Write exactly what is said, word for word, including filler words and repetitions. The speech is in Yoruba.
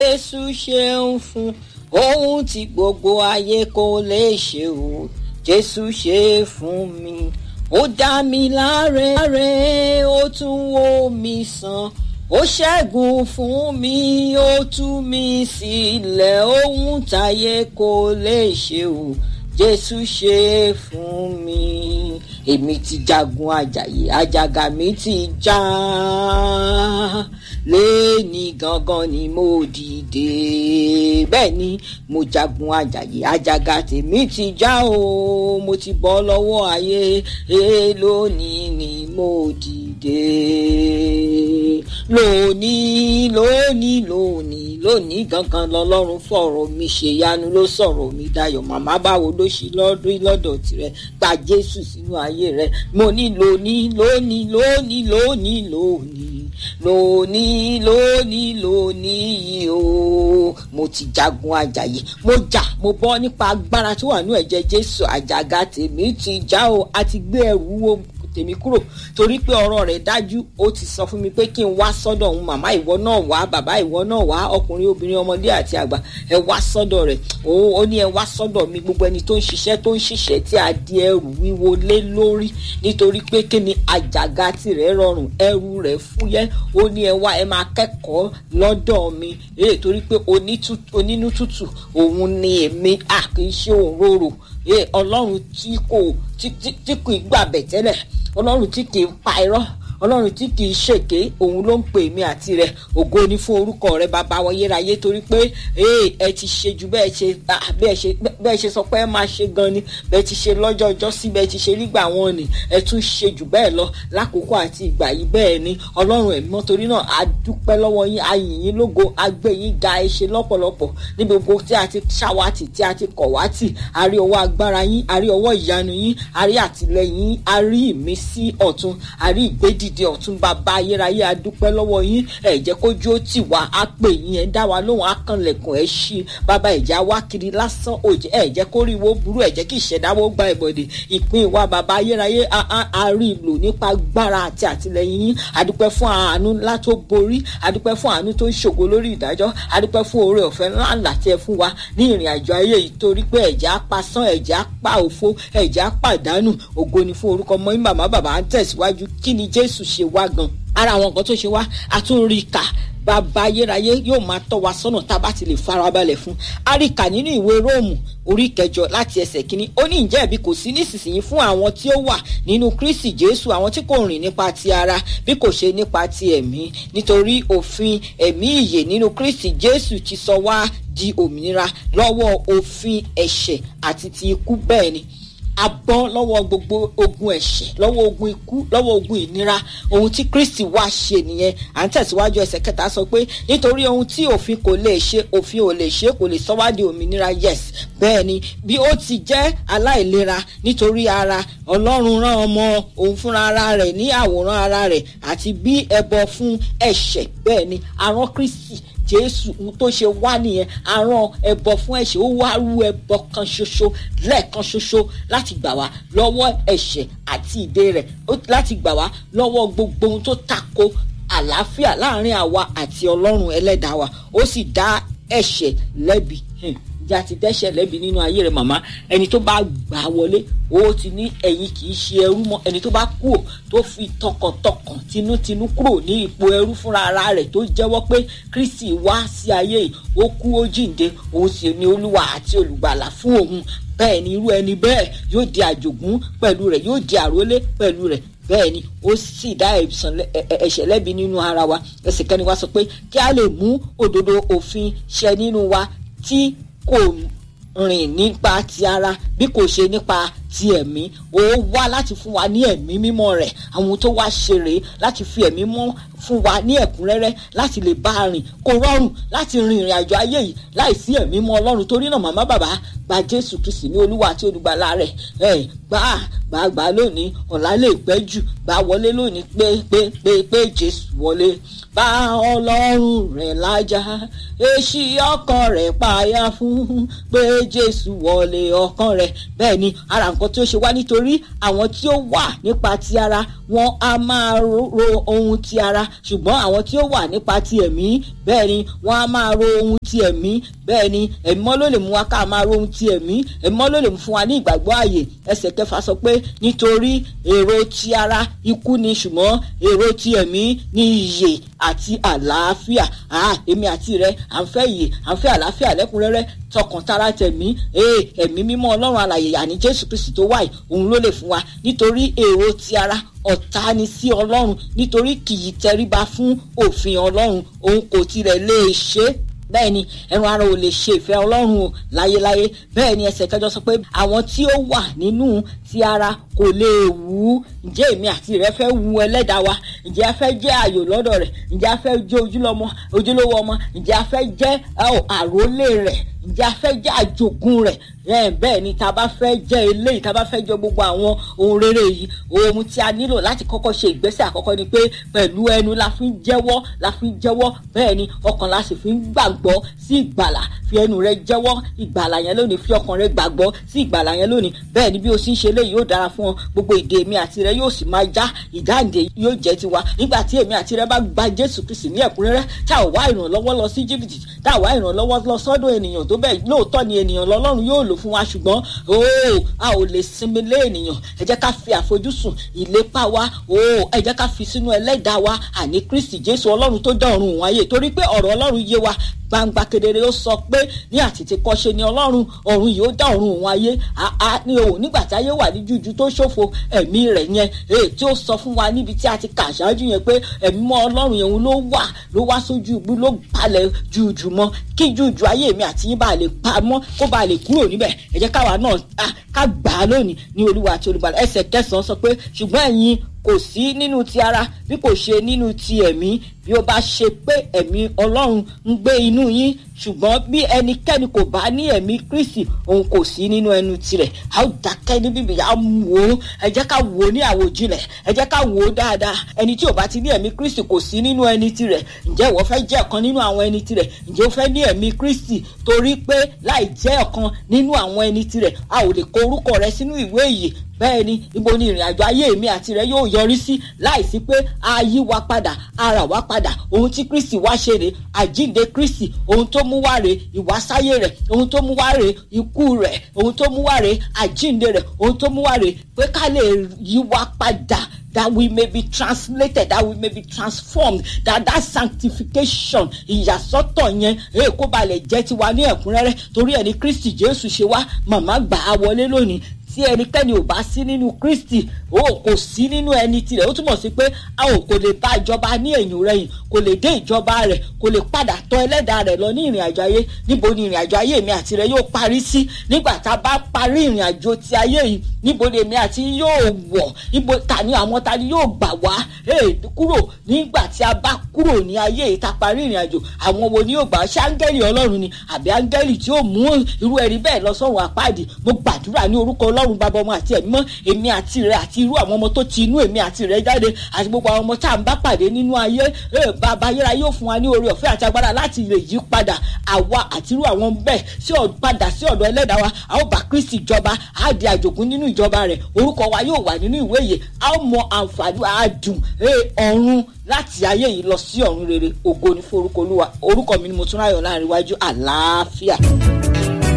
Jésù ṣeun fún ohun tí gbogbo ayé kò lè ṣe o. Jésù ṣe fún mi, ó dá mi láre, ó tún wò mí sàn, ó ṣẹ́gun fún mi, ó tú mi sílẹ̀, ohun táyé kò lè ṣe o. Jésù ṣe fún mi. Èmi ti jagun àjàyè, àjàgà mi ti já. Léni gangan ni mo dìde. Bẹ́ẹ̀ ni mo jagun àjàyè, àjàgà tèmi ti já o. Mo ti bọ́ lọ́wọ́ ayé. E lónìí ni mo dìde. Lónìí, lónìí, lónìí, lónìí gangan lọ́lọ́run fọ̀rọ̀ mi ṣe yanu ló sọ̀rọ̀ mi dayọ̀. Màmá báwo ló ṣe lọ́dún lọ́dọ̀ tirẹ̀, gba Jésù sínú ayé rẹ̀. Mo ní lónìí, lónìí, lónìí, lónìí, lónìí, lónìí, lónìí, lónìí o. Mo ti jagun àjàyè, mo jà, mo bọ́ nípa agbára tí wà nínú ẹ̀jẹ̀ Jésù. Àjàgà tèmi ti já o. A ti gbé ẹrù wo tèmi kúrò torí pé ọ̀rọ̀ rẹ̀ dájú. Ó ti sọ fún mi pé kí n wá sọ́dọ̀ òun. Màmá ìwọ náà wá, bàbá ìwọ náà wá, ọkùnrin obìnrin ọmọdé àti àgbà, ẹ wá sọ́dọ̀ rẹ̀. Ó ní ẹ wá sọ́dọ̀ mi, gbogbo ẹni tó ń ṣiṣẹ́ tó ń ṣiṣẹ́ tí a di ẹrù wíwo lé lórí, nítorí pé kí ni àjàgà tirẹ̀ rọrùn, ẹrù rẹ̀ fúyẹ́. Ó ní ẹ wá, ẹ máa kẹ́kọ̀ọ́ lọ́dọ̀ mi. Èyí torí pé onínú tútù òun ni èmi, à kì í ṣe òróró. Ọlọ́run tí kò tí tí kò gbàbẹ̀ tẹ́lẹ̀, Ọlọ́run tí kì í pa irọ́, Ọlọ́run tí kì í ṣèké, òun ló ń pè mí àti rẹ̀. Ògo ni fún orúkọ rẹ̀ bàbá wa yérayé, torí pé ẹ ti ṣe ju bẹ́ẹ̀ ṣe bẹ́ẹ̀ ṣe bẹ́ẹ̀ ṣe sọ pé ẹ máa ṣe gan ni, bẹ́ẹ̀ ti ṣe lọ́jọ́ ọjọ́ sí, bẹ́ẹ̀ ti ṣe nígbà wọn ni, ẹ tún ṣe jù bẹ́ẹ̀ lọ lákòókò àti ìgbà yìí. Bẹ́ẹ̀ ni Ọlọ́run ẹ̀mí mọ́, torí náà a dúpẹ́ lọ́wọ́ yín, a yìn yín lógo, a gbé yín ga, ẹ ṣe lọ́pọ̀lọpọ̀ ní gbogbo tí a ti ṣàwátì, tí a ti kọ̀wátì. A rí ọwọ́ agbára yín, a rí ọwọ́ ìyanu yín, a rí àtìlẹ́yìn yín, a rí ìmísí ọ̀tun, a rí ìgbédì dìde ọ̀tún. Bàbá ayérayé, a dúpẹ́ lọ́wọ́ yín. Ẹ jẹ́ kójú ó tì wá, á pè yín, ẹ dá wa lóhùn, á kànlẹ̀kùn, ẹ ṣí. Bàbá ìjà wá kiri lásán òjì, ẹ jẹ́ kó rí wo burú, ẹ jẹ́ kí ìṣẹ̀dáwó gba ìbọ̀dẹ̀ ìpín wa. Bàbá ayérayé, a rí ìlò nípa agbára àti àtìlẹ́yìn yín. A dúpẹ́ fún àánú ńlá tó borí, a dúpẹ́ fún àánú tó ń ṣògo lórí ìdájọ́, a dúpẹ́ fún oore ọ̀fẹ́ ńlá ńlá tí ẹ fún wa ní ìrìn àjò ayé yìí, torí pé ẹ̀jẹ̀ á pa sán, ẹ̀jẹ̀ á pa òfo, ẹ̀jẹ̀ á pàdánù. Ògo ni fún orúkọ mọ́ yín. Màmá bàbá ń tẹ̀síwájú. Kí ni Jésù ṣe wá gan? Ara àwọn nǹkan tó ṣe wá a tún rí kà. Bàbá ayérayé yóò máa tọ́ wa sọ́nà tá a bá ti lè farabalẹ̀ fún. A rí kà nínú ìwé Róòmù orí kẹjọ láti ẹsẹ̀ kínní. Ó ní ǹjẹ́ ẹ̀bi kò sí nísinsìnyí fún àwọn tí ó wà nínú Kristi Jésù, àwọn tí kò rìn nípa ti ara bí kò ṣe nípa ti ẹ̀mí. Nítorí òfin ẹ̀mí ìyè nínú Kristi Jésù ti sọ wá di òmìnira lọ́wọ́ òfin ẹ̀ṣẹ̀ àti ti ikú. Bẹ́ẹ̀ ni a bọ́ lọ́wọ́ gbogbo ogun ẹ̀ṣẹ̀, lọ́wọ́ ogun ikú, lọ́wọ́ ogun ìnira. Ohun tí Kristi wá ṣe nìyẹn. À ń tẹ̀síwájú ẹsẹ̀ kẹta sọ pé nítorí ohun tí òfin kò lè ṣe, òfin ò lè ṣe, kò lè sọ wá di òmìnira. Yes, bẹ́ẹ̀ ni bí ó ti jẹ́ aláìlera nítorí ara, Ọlọ́run rán ọmọ òun fúnra ara rẹ̀ ní àwòrán ara rẹ̀ àti bí ẹbọ fún ẹ̀ṣẹ̀. Bẹ́ẹ̀ ni a rán Kristi Jésù tó ṣe wá nìyẹn, àrùn ẹbọ fún ẹ̀ṣẹ̀. Ó wá rú ẹbọ kan ṣoṣo lẹ́ẹ̀kan ṣoṣo láti gbà wá lọ́wọ́ ẹ̀ṣẹ̀ àti ìdè rẹ̀, láti gbà wá lọ́wọ́ gbogbo ohun tó tako àlàáfíà láàrin àwa àti Ọlọ́run ẹlẹ́dàá wa. Ó sì dá ẹ̀ṣẹ̀ lẹ́bi. Ìjà ti dẹ́ṣẹ̀ lẹ́bi nínú ayé rẹ̀ màmá. Ẹni tó bá gbà wọlé, ó ti ní ẹ̀yin kì í ṣe ẹrú mọ́. Ẹni tó bá kú tó fi tọkàntọkàn tinútinú kúrò ní ipò ẹrú fúnra ara rẹ̀, tó jẹ́wọ́ pé Kristi wá sí ayé yìí, ó kú, ó jíǹde, òun sì ni Olúwa àti olùgbàlà fún òun. Bẹ́ẹ̀ ni irú ẹni bẹ́ẹ̀ yóò di àjogún pẹ̀lú rẹ̀, yóò di àrólé pẹ̀lú rẹ̀. Bẹ́ẹ̀ ni ó sì dá ẹ̀ṣẹ̀ lẹ́bi nínú ara wa. Ẹsẹ̀ kẹrin wa sọ pé kí a lè mú òdodo òfin ṣẹ nínú wa tí kò rìn nípa ti ara bí kò ṣe nípa ti ẹ̀mí. Ó wá láti fún wa ní ẹ̀mí mímọ́ rẹ̀. Àwọn tó wá ṣe rèé láti fi ẹ̀mí mọ́ fún wa ní ẹ̀kúnrẹ́rẹ́ láti lè bá a rìn. Kò rọrùn láti rin ìrìn àjò ayé yìí láìsí ẹ̀mí mọ́ Ọlọ́run. Torí náà màmá bàbá, gba Jésù Kristi ní Olúwa àti olùgbàlà rẹ̀. ẹ gbà gbà gbà lónìí, ọ̀la lè pẹ́ jù. Gbà wọlé lónìí pé pé pé pé Jésù wọlé. Bá Ọlọ́run rẹ̀ lájà, èṣì ọkàn rẹ̀ payá fún, pé Jésù wọlé ọkàn rẹ̀. Bẹ́ẹ̀ ni ara nǹkan nǹkan tí ó ṣe wá, nítorí àwọn tí ó wà nípa ti ara wọn a máa ro ohun ti ara, ṣùgbọ́n àwọn tí ó wà nípa ti ẹ̀mí bẹ́ẹ̀ ni wọ́n á máa ro ohun ti ẹ̀mí. Bẹ́ẹ̀ ni ẹ̀mí mọ́ ló lè mú wa ká máa ro ohun ti ẹ̀mí, ẹ̀mí mọ́ ló lè fún wa ní ìgbàgbọ́ ààyè. Ẹsẹ̀ kẹfà sọ pé nítorí èrò ti ara ikú ni, ṣùgbọ́n èrò ti ẹ̀mí ní ìyè àti àlàáfíà. Ah, èmi àti rẹ à ń fẹ́ ìyè, à ń fẹ́ àlàáfíà lẹ́kùnrẹ́rẹ́ tọkàn tara tẹ̀mí. Ee ẹ̀mí mímọ́ Ọlọ́run alààyè àní Jésù Kristi tó wáyé òun ló lè fún wa, nítorí èrò ti ara ọ̀tá ni sí Ọlọ́run, nítorí kì í tẹríba fún òfin Ọlọ́run, òun kò tilẹ̀ lè ṣe é. Bẹ́ẹ̀ ni ẹran ara ò lè ṣe ìfẹ́ Ọlọ́run o láyéláyé. Bẹ́ẹ̀ ni ẹsẹ̀ kẹjọ sọ pé àwọn tí ó wà nínú ti ara kò lè wù. Ǹjẹ́ èmi àti rẹ fẹ́ wu ẹlẹ́dàá wa? Ǹjẹ́ a fẹ́ jẹ́ ayọ̀ lọ́dọ̀ rẹ̀? Ǹjẹ́ a fẹ́ jẹ́ ojúlọ́mọ ojúlówó ọmọ? Ǹjẹ́ a fẹ́ jẹ́ àrólé rẹ̀? Ǹjẹ́ a fẹ́ jẹ́ àjogún rẹ̀? Bẹ́ẹ̀ ni tá bá fẹ́ jẹ́ eléyìí, tá bá fẹ́ jẹ́ gbogbo àwọn ohun rere yìí, ohun tí a nílò láti kọ́kọ́ ṣe ìgbésẹ̀ àkọ́kọ́ ni pé pẹ̀lú ẹnu la fi ń jẹ́wọ́ la fi ń jẹ́wọ́ bẹ́ẹ̀ ni ọkàn la sì fi ń gbàgbọ́ sí ìgbàlà. Fi ẹnu rẹ jẹ́wọ́ ìgbàlà yẹn lónìí, fi ọkàn rẹ gbàgbọ́ sí ìgbàlà yẹn lónìí. Bẹ́ẹ̀ ni bí o sì ń ṣe eléyìí yóò dára fún ọ, gbogbo ìdè èmi àti rẹ yóò sì máa já, ìdáǹdè yóò jẹ́ tiwa nígbà tí èmi àti rẹ bá gba Jésù Kristi ní ẹ̀kúnrẹ́rẹ́, tá ò wá ìrànlọ́wọ́ lọ sí Íjíbítì, tá ò wá ìrànlọ́wọ́ lọ sọ́dọ̀ ènìyàn tó bẹ́ẹ̀. Lóòótọ́ ni ènìyàn lọ́lọ́run yóò lò fún wa, ṣùgbọ́n ooo a ò lè sinmi lé ènìyàn. Ẹ jẹ́ ká fi àfojúsùn ìlépa wa ooo ẹ jẹ́ ká fi sínú ẹlẹ́dàá wa àní Kristi Jésù Ọlọ́run tó dá ọ̀run òun ayé, torí pé ọ̀rọ̀ Ọlọ́run yé wa gbangba kedere. Ó sọ pé ní àtètèkọ́ṣe ni Ọlọ́run ọ̀run yìí ó dá ọ̀run òun ayé. Àá ní o nígbà tí ayé wà ní jújú tó ṣòfò ẹ̀mí rẹ̀ yẹn èyí tí ó sọ fún wa níbi tí a ti kà ṣáájú yẹn pé ẹ̀mí mọ́ Ọlọ́run yẹn ló wà ló wá sójú igbó ló balẹ̀ jújù mọ́ kí jújù ayé mi àti yín bá lè pa mọ́ kó bá lè kúrò níbẹ̀. Ẹ jẹ́ káwa náà ká gbà á lónìí ní Olúwa àti Olùgbàlà. Ẹsẹ̀ kẹsàn-án sọ pé ṣùgbọ́n ẹ̀yin kò sí nínú ti ara bí kò ṣe nínú ti ẹ̀mí, bí ó bá ṣe pé ẹ̀mí Ọlọ́run ń gbé inú yín. Ṣùgbọ́n bí ẹnikẹ́ni kò bá ní ẹ̀mí Kristi, òun kò sí nínú ẹnu tirẹ̀. A ó dákẹ́ ní bíbí, a wò ó, ẹ jẹ́ ká wò ó ní àwòjinlẹ̀, ẹ jẹ́ ká wò ó dáadáa. Ẹni tí ò bá ti ní ẹ̀mí Kristi kò sí nínú ẹni tirẹ̀. Ǹjẹ́ ìwọ fẹ́ jẹ́ ọ̀kan nínú àwọn ẹni tirẹ̀? Ǹjẹ́ o fẹ́ ní ẹ̀mí Kristi? Torí pé láì jẹ́ ọ̀kan nínú àwọn ẹni tirẹ̀, a ò lè kọ orúkọ rẹ sínú ìwé ìyè. Bẹ́ẹ̀ ni ibo ni ìrìn àjò ayé mi àti rẹ yóò yọrí sí láìsí pé a yí wa padà, ara wa padà. Ohun tí Kristi wá ṣe rè, àjíǹde Kristi, ohun tó mú wá rè ìwásáyé rẹ̀, ohun tó mú wá rè ikú rẹ̀, ohun tó mú wá rè àjíǹde rẹ̀, ohun tó mú wá rè pé ká lè yí wa padà, that we may be translated, that we may be transformed, that that sanctification ìyàsọ́tọ̀ yẹn èyí kó ba lè jẹ́ tiwa ní ẹ̀kúnrẹ́rẹ́. Torí ẹni Kristi Jésù ṣe wá màmá gbà á wọlé lónìí. Tí ẹnikẹ́ni ò bá sí nínú Kristi, ó kò sí nínú ẹni tirẹ̀. Ó túmọ̀ sí pé a ò kò lè bá ìjọba ní ẹ̀yìn rẹ̀ yìí, kò lè dé ìjọba rẹ̀, kò lè padà tọ̀ ẹlẹ́dàá rẹ̀ lọ ní ìrìn àjò ayé. Níbo ni ìrìn àjò ayé mi àti rẹ̀ yóò parí sí? Nígbà tá a bá parí ìrìn àjò ti ayé yìí, níbo ni èmi àti yóò wọ̀? Níbo ta ni àwọn ta ni yóò gbà wá kúrò nígbà tí a bá kúrò ní ayé yìí tá a parí ìrìn àjò? Àwọn wo ni yóò gbà? Ṣé áńgẹ́lì Ọlọ́run ni àbí áńgẹ́lì tí ó mú irú ẹni bẹ́ẹ̀ lọ sọ́run àpáàdì? Mo gbàdúrà ní orúkọ Ọlọ́run Baba, Ọmọ àti Ẹ̀mí Mọ́, èmi àti rẹ àti irú àwọn ọmọ tó ti inú èmi àti rẹ jáde àti gbogbo àwọn ọmọ tá à ń bá pàdé nínú ayé, bàbá ayéra yóò fún wa ní oore ọ̀fẹ́ àti agbára láti lè yí padà àwa àti irú àwọn bẹ́ẹ̀ sí padà sí ọ̀dọ̀ ẹlẹ́dàá wa. A ó bá Kristi jọba, a di àjògún nínú ìjọba rẹ̀, orúkọ wa yóò wà nínú ìwé ìyè, a ó mọ àǹfààní àdùn ọ̀run láti ayé yìí lọ sí ọ̀run rere. Ògo ni fún orúkọ Olúwa. Orúkọ mi ni Motúnráyọ̀ Láńrewájú. Àlàáfíà.